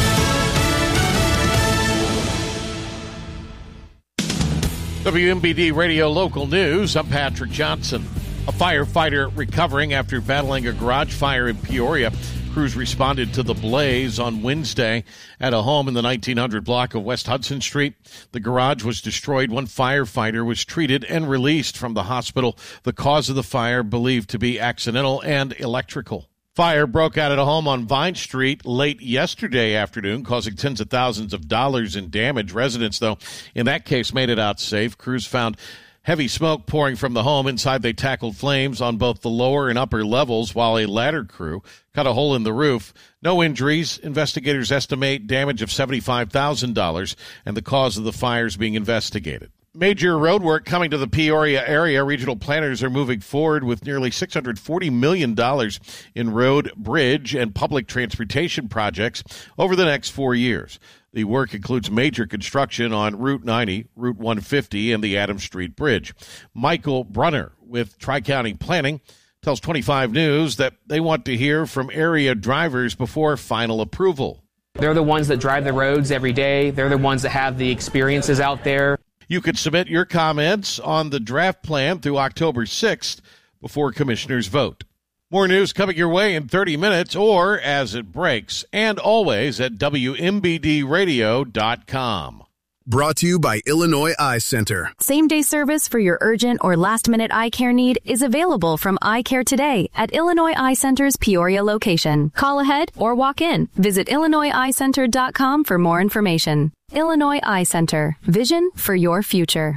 WMBD Radio Local News. I'm Patrick Johnson. A firefighter recovering after battling a garage fire in Peoria. Crews responded to the blaze on Wednesday at a home in the 1900 block of West Hudson Street. The garage was destroyed. One firefighter was treated and released from the hospital. The cause of the fire believed to be accidental and electrical. Fire broke out at a home on Vine Street late yesterday afternoon, causing tens of thousands of dollars in damage. Residents, though, in that case made it out safe. Crews found heavy smoke pouring from the home. Inside, they tackled flames on both the lower and upper levels, while a ladder crew cut a hole in the roof. No injuries. Investigators estimate damage of $75,000, and the cause of the fire is being investigated. Major road work coming to the Peoria area. Regional planners are moving forward with nearly $640 million in road, bridge, and public transportation projects over the next 4 years. The work includes major construction on Route 90, Route 150, and the Adams Street Bridge. Michael Brunner with Tri-County Planning tells 25 News that they want to hear from area drivers before final approval. They're the ones that drive the roads every day. They're the ones that have the experiences out there. You could submit your comments on the draft plan through October 6th before commissioners vote. More news coming your way in 30 minutes or as it breaks, and always at WMBDradio.com. Brought to you by Illinois Eye Center. Same-day service for your urgent or last-minute eye care need is available from Eye Care Today at Illinois Eye Center's Peoria location. Call ahead or walk in. Visit IllinoisEyeCenter.com for more information. Illinois Eye Center. Vision for your future.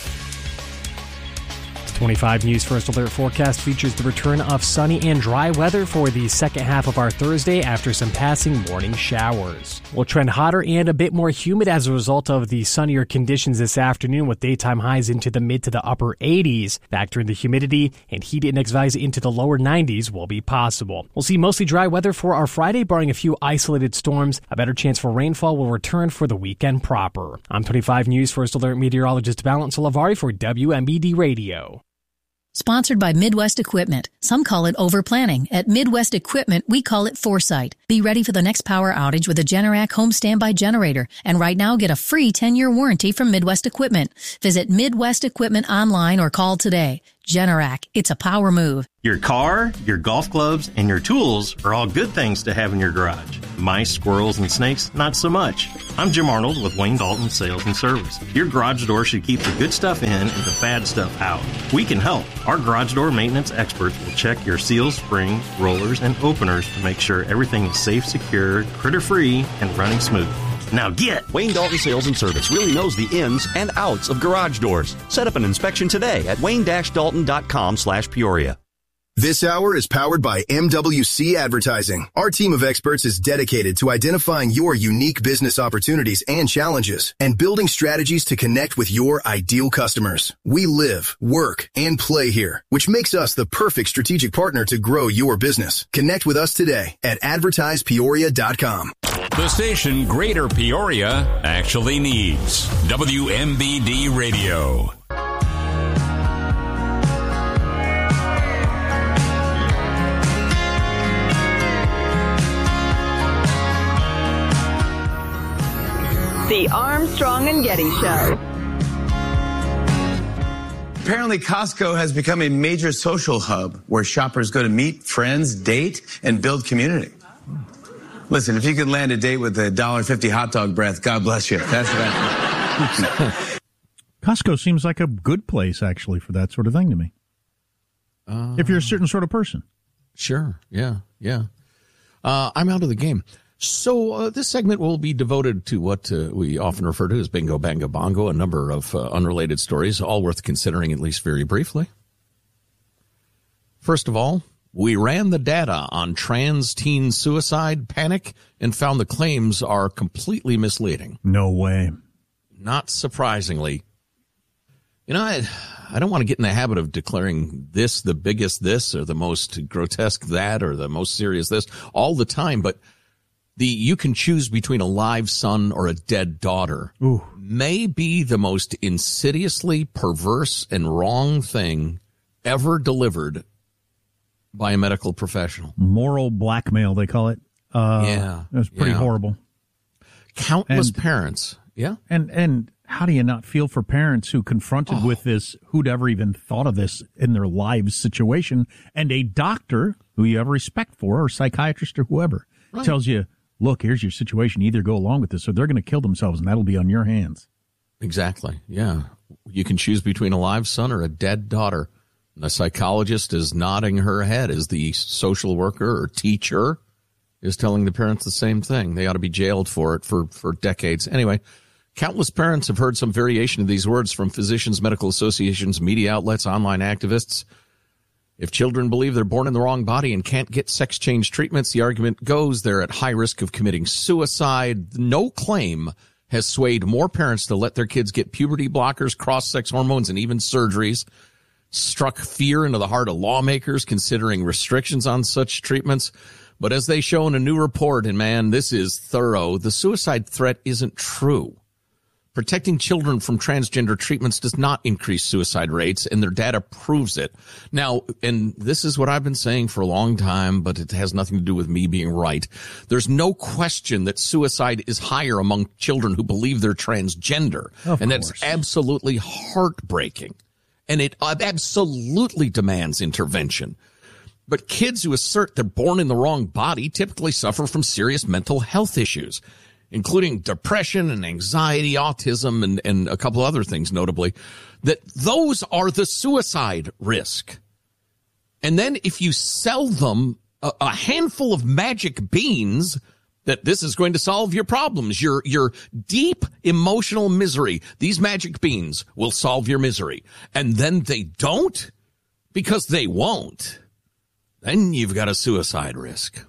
25 News First Alert forecast features the return of sunny and dry weather for the second half of our Thursday after some passing morning showers. We'll trend hotter and a bit more humid as a result of the sunnier conditions this afternoon, with daytime highs into the mid to the upper 80s. Factor in the humidity, and heat index rise into the lower 90s will be possible. We'll see mostly dry weather for our Friday, barring a few isolated storms. A better chance for rainfall will return for the weekend proper. I'm 25 News First Alert meteorologist Valence Olavari for WMBD Radio. Sponsored by Midwest Equipment. Some call it overplanning. At Midwest Equipment, we call it foresight. Be ready for the next power outage with a Generac home standby generator. And right now, get a free 10-year warranty from Midwest Equipment. Visit Midwest Equipment online or call today. Generac, it's a power move. Your car, your golf clubs, and your tools are all good things to have in your garage. Mice, squirrels, and snakes, not so much. I'm Jim Arnold with Wayne Dalton Sales and Service. Your garage door should keep the good stuff in and the bad stuff out. We can help. Our garage door maintenance experts will check your seals, springs, rollers, and openers to make sure everything is safe, secure, critter-free, and running smooth. Now get! Wayne Dalton Sales and Service really knows the ins and outs of garage doors. Set up an inspection today at wayne-dalton.com/Peoria. This hour is powered by MWC Advertising. Our team of experts is dedicated to identifying your unique business opportunities and challenges and building strategies to connect with your ideal customers. We live, work, and play here, which makes us the perfect strategic partner to grow your business. Connect with us today at advertisepeoria.com. The station Greater Peoria actually needs. WMBD Radio. The Armstrong and Getty Show. Apparently, Costco has become a major social hub where shoppers go to meet friends, date, and build community. Listen, if you could land a date with a $1.50 hot dog breath, God bless you. That's what I Costco seems like a good place, actually, for that sort of thing to me. If you're a certain sort of person. Sure. Yeah. I'm out of the game. So this segment will be devoted to what we often refer to as Bingo, Bango, Bongo, a number of unrelated stories, all worth considering at least very briefly. First of all, we ran the data on trans teen suicide panic and found the claims are completely misleading. No way. Not surprisingly. You know, I don't want to get in the habit of declaring this the biggest this or the most grotesque that or the most serious this all the time, but you can choose between a live son or a dead daughter may be the most insidiously perverse and wrong thing ever delivered by a medical professional. Moral blackmail, they call it. It's pretty horrible. Countless parents. Yeah. And how do you not feel for parents who confronted with this, who'd ever even thought of this in their lives situation, and a doctor who you have respect for, or psychiatrist or whoever, tells you, look, here's your situation. Either go along with this or they're going to kill themselves, and that'll be on your hands. Exactly. Yeah. You can choose between a live son or a dead daughter. The psychologist is nodding her head as the social worker or teacher is telling the parents the same thing. They ought to be jailed for it for decades. Anyway, countless parents have heard some variation of these words from physicians, medical associations, media outlets, online activists. If children believe they're born in the wrong body and can't get sex change treatments, the argument goes they're at high risk of committing suicide. No claim has swayed more parents to let their kids get puberty blockers, cross-sex hormones, and even surgeries. Struck fear into the heart of lawmakers considering restrictions on such treatments. But as they show in a new report, and man, this is thorough, the suicide threat isn't true. Protecting children from transgender treatments does not increase suicide rates, and their data proves it. Now, and this is what I've been saying for a long time, but it has nothing to do with me being right. There's no question that suicide is higher among children who believe they're transgender. And that's absolutely heartbreaking. And it absolutely demands intervention. But kids who assert they're born in the wrong body typically suffer from serious mental health issues, including depression and anxiety, autism, and a couple other things, notably, that those are the suicide risk. And then if you sell them a handful of magic beans that this is going to solve your problems, your deep emotional misery, these magic beans will solve your misery, and then they don't, because they won't, then you've got a suicide risk.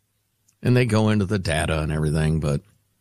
And they go into the data and everything, but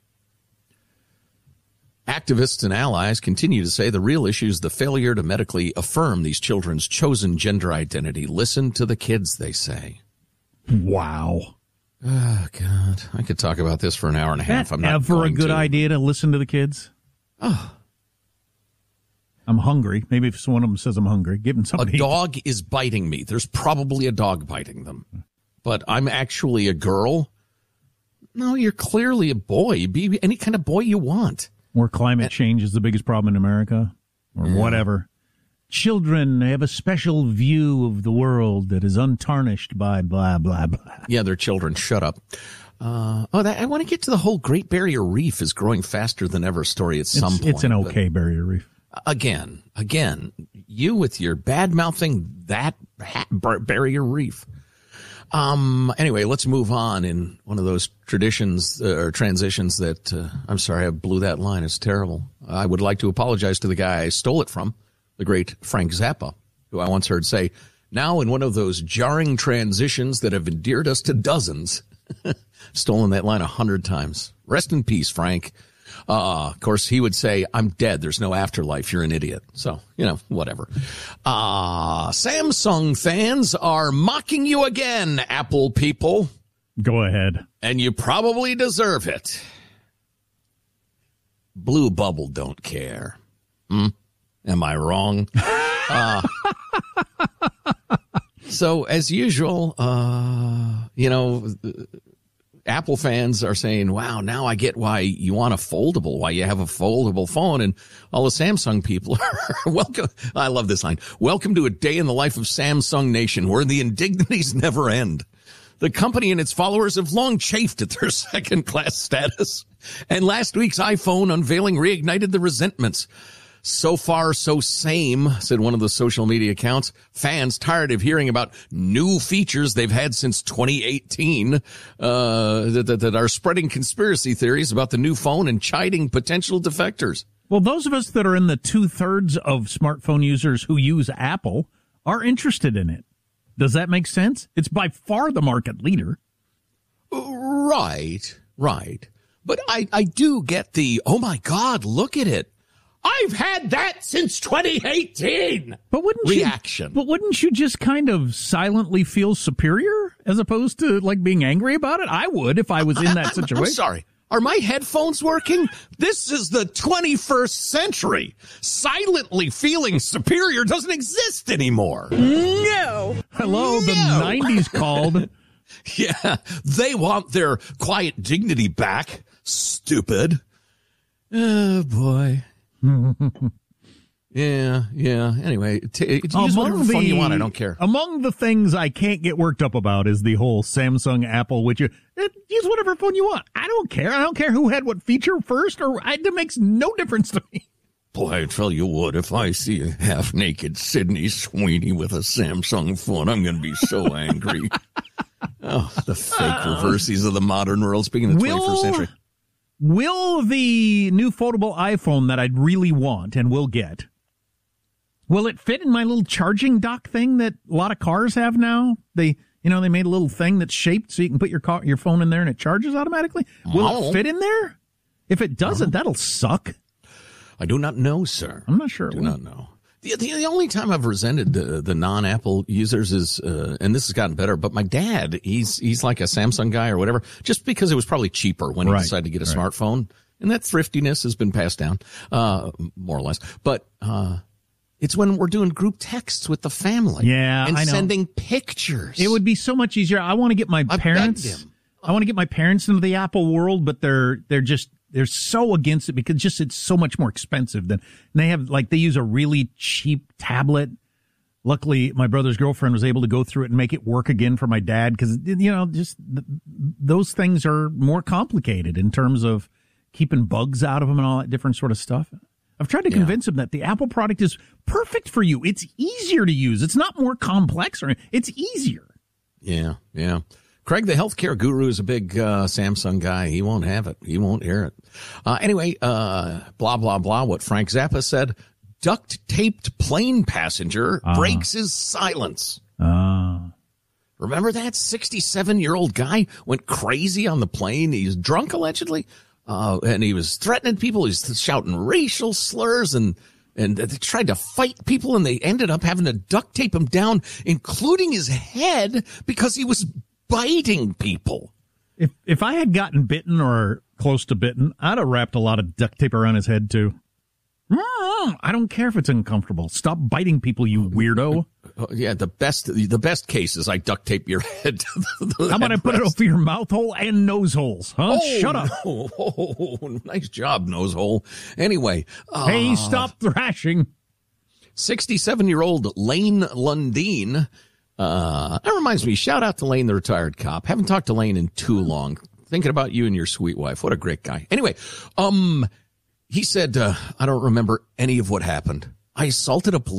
activists and allies continue to say the real issue is the failure to medically affirm these children's chosen gender identity. Listen to the kids, they say. Wow. Oh, God. I could talk about this for an hour and a half. I'm not ever going a good to. idea to listen to the kids? Oh. I'm hungry. Maybe if one of them says I'm hungry, give them something. A dog is biting me. There's probably a dog biting them. But I'm actually a girl. No, you're clearly a boy. Be any kind of boy you want. Or climate change is the biggest problem in America, or whatever. Children have a special view of the world that is untarnished by blah, blah, blah. Yeah, they're children. Shut up. I want to get to the whole Great Barrier Reef is growing faster than ever story at some point. It's an okay barrier reef. Again, you with your bad-mouthing that barrier reef. Anyway, let's move on in one of those traditions or transitions that, I'm sorry, I blew that line. It's terrible. I would like to apologize to the guy I stole it from, the great Frank Zappa, who I once heard say, now in one of those jarring transitions that have endeared us to dozens, stolen that line 100 times. Rest in peace, Frank. Of course, he would say, I'm dead. There's no afterlife. You're an idiot. So, whatever. Samsung fans are mocking you again, Apple people. Go ahead. And you probably deserve it. Blue Bubble don't care. Am I wrong? So, as usual, Apple fans are saying, wow, now I get why you want a foldable, why you have a foldable phone. And all the Samsung people are welcome. I love this line. Welcome to a day in the life of Samsung Nation where the indignities never end. The company and its followers have long chafed at their second-class status. And last week's iPhone unveiling reignited the resentments. So far, so same, said one of the social media accounts. Fans tired of hearing about new features they've had since 2018 that are spreading conspiracy theories about the new phone and chiding potential defectors. Well, those of us that are in the 2/3 of smartphone users who use Apple are interested in it. Does that make sense? It's by far the market leader. Right. But I do get the, oh, my God, look at it. I've had that since 2018. But wouldn't you just kind of silently feel superior as opposed to like being angry about it? I would if I was in that situation. I'm sorry. Are my headphones working? This is the 21st century. Silently feeling superior doesn't exist anymore. No. Hello, the 90s called. Yeah, they want their quiet dignity back. Stupid. Oh, boy. Yeah. Anyway, use whatever phone you want. I don't care. Among the things I can't get worked up about is the whole Samsung Apple, which use whatever phone you want. I don't care. I don't care who had what feature first, it makes no difference to me. Boy, I tell you what, if I see a half-naked Sydney Sweeney with a Samsung phone, I'm going to be so angry. Oh, the fake reverses of the modern world. Speaking of the 21st century. Will the new foldable iPhone that I'd really want and will get, will it fit in my little charging dock thing that a lot of cars have now? They made a little thing that's shaped so you can put your phone in there and it charges automatically. Will it fit in there? If it doesn't, that'll suck. I do not know, sir. I'm not sure. I do not know. The only time I've resented the non-Apple users is, and this has gotten better, but my dad, he's like a Samsung guy or whatever, just because it was probably cheaper when he decided to get a smartphone. And that thriftiness has been passed down, more or less. But it's when we're doing group texts with the family. Yeah, and I know. Sending pictures. It would be so much easier. I want to get my parents. I want to get my parents into the Apple world, but they're so against it because it's so much more expensive than they use a really cheap tablet. Luckily, my brother's girlfriend was able to go through it and make it work again for my dad because, those things are more complicated in terms of keeping bugs out of them and all that different sort of stuff. I've tried to convince him that the Apple product is perfect for you. It's easier to use. It's not more complex it's easier. Yeah. Craig, the healthcare guru, is a big Samsung guy. He won't have it. He won't hear it. Anyway, blah, blah, blah. What Frank Zappa said, duct-taped plane passenger breaks his silence. Remember that 67-year-old guy went crazy on the plane? He's drunk, allegedly, and he was threatening people. He's shouting racial slurs, and they tried to fight people, and they ended up having to duct tape him down, including his head, because he was biting people. If I had gotten bitten or close to bitten, I'd have wrapped a lot of duct tape around his head too. I don't care if it's uncomfortable. Stop biting people, you weirdo. Yeah, the best case is I duct tape your head to the How about I put it over your mouth hole and nose holes? Huh? Shut up. Nice job, nose hole. Anyway. Hey, stop thrashing. 67-year-old Lane Lundeen. That reminds me, shout out to Lane, the retired cop. Haven't talked to Lane in too long. Thinking about you and your sweet wife. What a great guy. Anyway, he said, I don't remember any of what happened. I assaulted a police